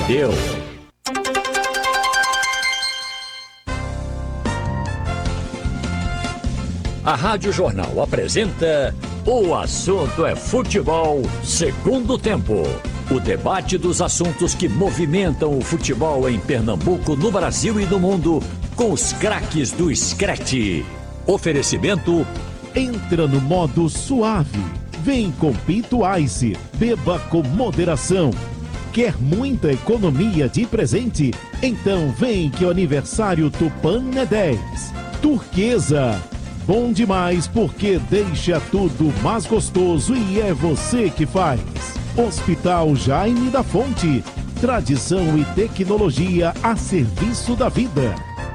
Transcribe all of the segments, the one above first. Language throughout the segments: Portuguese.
Deu. A Rádio Jornal apresenta O Assunto é Futebol, segundo tempo. O debate dos assuntos que movimentam o futebol em Pernambuco, no Brasil e no mundo, com os craques do Scratch. Oferecimento: entra no modo suave. Vem com Pinto Ice. Beba com moderação. Quer muita economia de presente? Então vem que o aniversário Tupã é 10. Turquesa. Bom demais porque deixa tudo mais gostoso e é você que faz. Hospital Jaime da Fonte. Tradição e tecnologia a serviço da vida.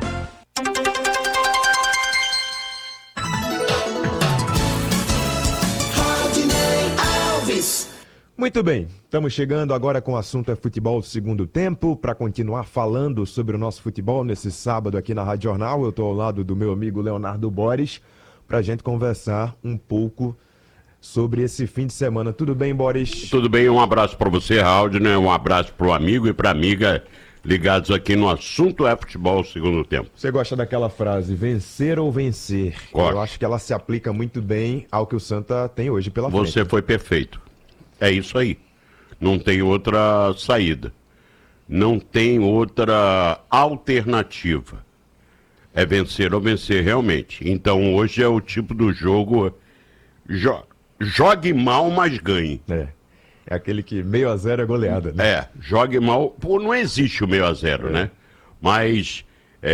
Muito bem, estamos chegando agora com o assunto é futebol segundo tempo, para continuar falando sobre o nosso futebol nesse sábado aqui na Rádio Jornal. Eu estou ao lado do meu amigo Leonardo Boris, para a gente conversar um pouco sobre esse fim de semana. Tudo bem, Boris? Tudo bem, um abraço para você, Raul, né? Um abraço para o amigo e para a amiga ligados aqui no assunto é futebol segundo tempo. Você gosta daquela frase, vencer ou vencer? Gosto. Eu acho que ela se aplica muito bem ao que o Santa tem hoje pela frente. Você foi perfeito. É isso aí. Não tem outra saída. Não tem outra alternativa. É vencer ou vencer realmente. Então hoje é o tipo do jogo jogue mal, mas ganhe. É aquele que meio a zero é goleada, né? Jogue mal. Pô, não existe o meio a zero, né? Mas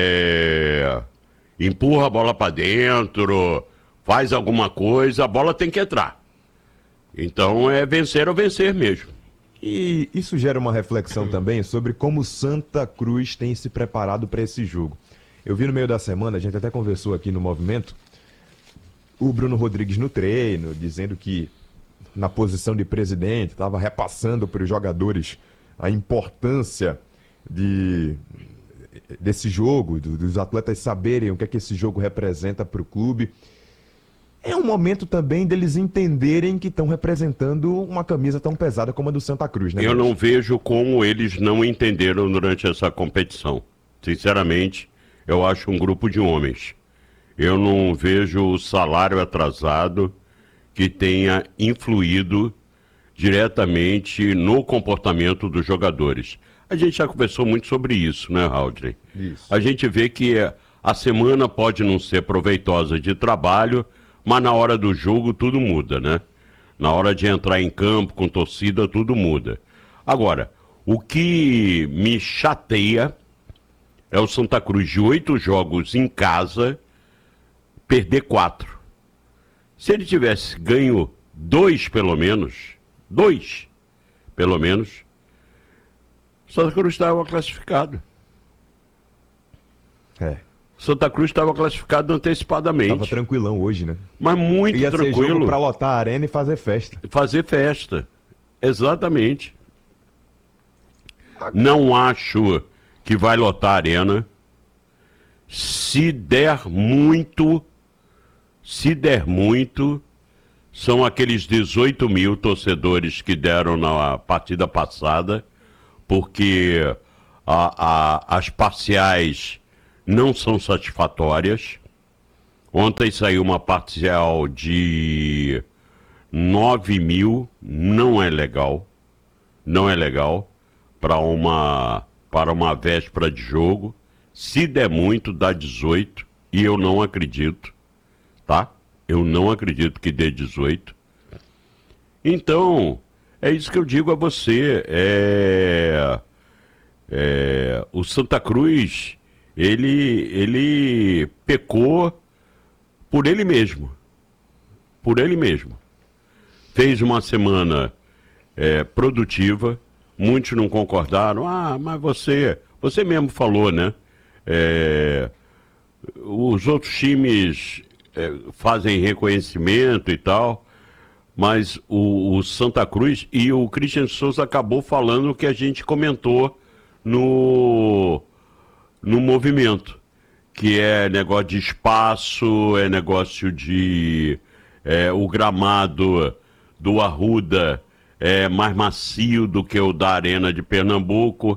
empurra a bola para dentro, faz alguma coisa, a bola tem que entrar. Então é vencer ou vencer mesmo. E isso gera uma reflexão também sobre como Santa Cruz tem se preparado para esse jogo. Eu vi no meio da semana, a gente até conversou aqui no Movimento, o Bruno Rodrigues no treino, dizendo que na posição de presidente estava repassando para os jogadores a importância desse jogo, dos atletas saberem o que é que esse jogo representa para o clube. É um momento também deles entenderem que estão representando uma camisa tão pesada como a do Santa Cruz, né? Eu não vejo como eles não entenderam durante essa competição. Sinceramente, eu acho um grupo de homens. Eu não vejo o salário atrasado que tenha influído diretamente no comportamento dos jogadores. A gente já conversou muito sobre isso, né, Raudney? Isso. A gente vê que a semana pode não ser proveitosa de trabalho, mas na hora do jogo tudo muda, né? Na hora de entrar em campo com torcida, tudo muda. Agora, o que me chateia é o Santa Cruz de 8 jogos em casa perder 4. Se ele tivesse ganho 2 pelo menos, o Santa Cruz estava classificado. Santa Cruz estava classificado antecipadamente. Estava tranquilão hoje, né? Mas muito Ia tranquilo. ser jogo para lotar a arena e fazer festa. Fazer festa. Exatamente. Não acho que vai lotar a arena. Se der muito, são aqueles 18 mil torcedores que deram na partida passada, porque as parciais não são satisfatórias. Ontem saiu uma parcial de 9 mil, não é legal. Não é legal para uma véspera de jogo. Se der muito, dá 18, e eu não acredito, tá? Eu não acredito que dê 18. Então, é isso que eu digo a você. O Santa Cruz, ele pecou por ele mesmo. Por ele mesmo. Fez uma semana produtiva. Muitos não concordaram. Mas você mesmo falou, né? Os outros times fazem reconhecimento e tal, mas o Santa Cruz e o Christian Souza acabou falando o que a gente comentou no movimento, que é negócio de espaço, é negócio de o gramado do Arruda é mais macio do que o da Arena de Pernambuco.